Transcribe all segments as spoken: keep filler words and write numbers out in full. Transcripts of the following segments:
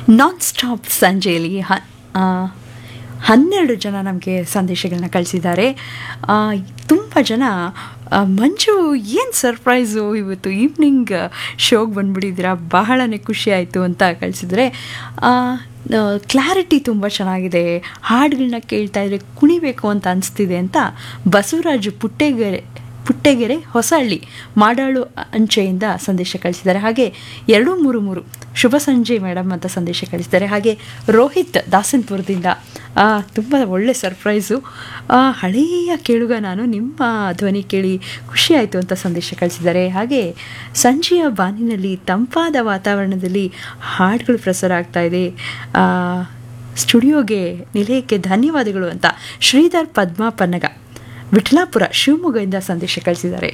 Non stop ಸಂಜೆಯಲ್ಲಿ ಹ ಆ, ಹನ್ನೆರಡು ಜನ ನಮಗೆ ಸಂದೇಶಗಳನ್ನ ಕಳಿಸಿದ್ದಾರೆ. ತುಂಬ ಜನ ಆ, ಮಂಜು ಏನು ಸರ್ಪ್ರೈಸು ಇವತ್ತು ಈವ್ನಿಂಗ್ ಶೋಗೆ ಬಂದುಬಿಟ್ಟಿದ್ದೀರಾ, ಬಹಳನೇ ಖುಷಿ ಆಯಿತು ಅಂತ ಕಳಿಸಿದರೆ. ಕ್ಲಾರಿಟಿ ತುಂಬ ಚೆನ್ನಾಗಿದೆ, ಹಾಡುಗಳನ್ನ ಕೇಳ್ತಾ ಇದ್ರೆ ಕುಣಿಬೇಕು ಅಂತ ಅನಿಸ್ತಿದೆ ಅಂತ ಬಸವರಾಜು ಪುಟ್ಟೆಗೆರೆ ಪುಟ್ಟೆಗೆರೆ ಹೊಸಹಳ್ಳಿ ಮಾಡಾಳು ಅಂಚೆಯಿಂದ ಸಂದೇಶ ಕಳಿಸಿದ್ದಾರೆ. ಹಾಗೆ ಎರಡು ಮೂರು ಮೂರು ಶುಭ ಸಂಜೆ ಮೇಡಮ್ ಅಂತ ಸಂದೇಶ ಕಳಿಸಿದ್ದಾರೆ. ಹಾಗೆ ರೋಹಿತ್ ದಾಸನ್ಪುರದಿಂದ ತುಂಬ ಒಳ್ಳೆ ಸರ್ಪ್ರೈಸು, ಹಳೆಯ ಕೇಳುಗ ನಾನು, ನಿಮ್ಮ ಧ್ವನಿ ಕೇಳಿ ಖುಷಿಯಾಯಿತು ಅಂತ ಸಂದೇಶ ಕಳಿಸಿದ್ದಾರೆ. ಹಾಗೆ ಸಂಜೆಯ ಬಾನಿನಲ್ಲಿ ತಂಪಾದ ವಾತಾವರಣದಲ್ಲಿ ಹಾಡುಗಳು ಪ್ರಸಾರ ಆಗ್ತಾ ಇದೆ, ಸ್ಟುಡಿಯೋಗೆ ನಿಲಯಕ್ಕೆ ಧನ್ಯವಾದಗಳು ಅಂತ ಶ್ರೀಧರ್ ಪದ್ಮಾ ಪನ್ನಗ ವಿಠಲಾಪುರ ಶಿವಮೊಗ್ಗದಿಂದ ಸಂದೇಶ ಕಳಿಸಿದ್ದಾರೆ.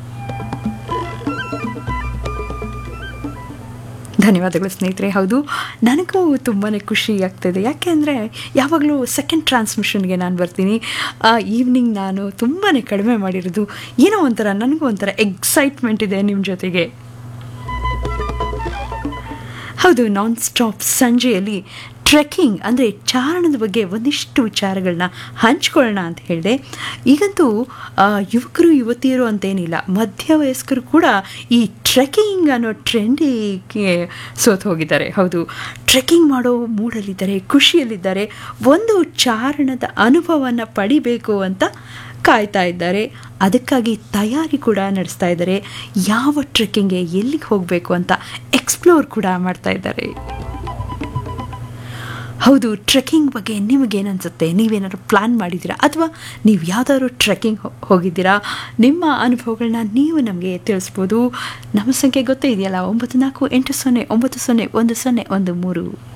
ಧನ್ಯವಾದಗಳು ಸ್ನೇಹಿತರೆ. ಹೌದು, ನನಗೂ ತುಂಬಾ ಖುಷಿ ಆಗ್ತಾಯಿದೆ. ಯಾಕೆ ಅಂದರೆ ಯಾವಾಗಲೂ ಸೆಕೆಂಡ್ ಟ್ರಾನ್ಸ್ಮಿಷನ್ಗೆ ನಾನು ಬರ್ತೀನಿ. ಈವ್ನಿಂಗ್ ನಾನು ತುಂಬಾ ಕಡಿಮೆ ಮಾಡಿರೋದು, ಏನೋ ಒಂಥರ ನನಗೂ ಒಂಥರ ಎಕ್ಸೈಟ್ಮೆಂಟ್ ಇದೆ ನಿಮ್ಮ ಜೊತೆಗೆ. ಹೌದು, ನಾನ್ ಸ್ಟಾಪ್ ಸಂಜೆಯಲ್ಲಿ ಟ್ರೆಕ್ಕಿಂಗ್ ಅಂದರೆ ಚಾರಣದ ಬಗ್ಗೆ ಒಂದಿಷ್ಟು ವಿಚಾರಗಳನ್ನ ಹಂಚ್ಕೊಳ್ಳೋಣ ಅಂತ ಹೇಳಿದೆ. ಈಗಂತೂ ಯುವಕರು ಯುವತಿಯರು ಅಂತೇನಿಲ್ಲ, ಮಧ್ಯವಯಸ್ಕರು ಕೂಡ ಈ ಟ್ರೆಕ್ಕಿಂಗ್ ಅನ್ನೋ ಟ್ರೆಂಡಿಗೆ ಸೋತು ಹೋಗಿದ್ದಾರೆ. ಹೌದು, ಟ್ರೆಕ್ಕಿಂಗ್ ಮಾಡೋ ಮೂಡಲ್ಲಿದ್ದಾರೆ, ಖುಷಿಯಲ್ಲಿದ್ದಾರೆ, ಒಂದು ಚಾರಣದ ಅನುಭವವನ್ನು ಪಡಿಬೇಕು ಅಂತ ಕಾಯ್ತಾ ಇದ್ದಾರೆ. ಅದಕ್ಕಾಗಿ ತಯಾರಿ ಕೂಡ ನಡೆಸ್ತಾ ಇದ್ದಾರೆ. ಯಾವ ಟ್ರೆಕ್ಕಿಂಗ್ಗೆ ಎಲ್ಲಿಗೆ ಹೋಗಬೇಕು ಅಂತ ಎಕ್ಸ್ಪ್ಲೋರ್ ಕೂಡ ಮಾಡ್ತಾ ಇದ್ದಾರೆ. ಹೌದು, ಟ್ರೆಕ್ಕಿಂಗ್ ಬಗ್ಗೆ ನಿಮಗೇನು ಅನಿಸುತ್ತೆ? ನೀವೇನಾದ್ರು ಪ್ಲ್ಯಾನ್ ಮಾಡಿದ್ದೀರಾ ಅಥವಾ ನೀವು ಯಾವುದಾದ್ರು ಟ್ರೆಕ್ಕಿಂಗ್ ಹೋಗಿದ್ದೀರಾ? ನಿಮ್ಮ ಅನುಭವಗಳನ್ನ ನೀವು ನಮಗೆ ತಿಳಿಸ್ಬೋದು. ನಮ್ಮ ಸಂಖ್ಯೆ ಗೊತ್ತೇ ಇದೆಯಲ್ಲ, ಒಂಬತ್ತು ನಾಲ್ಕು ಎಂಟು ಸೊನ್ನೆ ಒಂಬತ್ತು ಸೊನ್ನೆ ಒಂದು ಸೊನ್ನೆ ಒಂದು ಮೂರು.